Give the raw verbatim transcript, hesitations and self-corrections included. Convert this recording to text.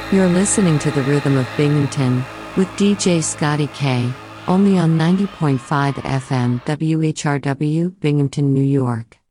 You're listening to The Rhythm of Binghamton with D J Scotty K, only on ninety point five F M W H R W, Binghamton, New York.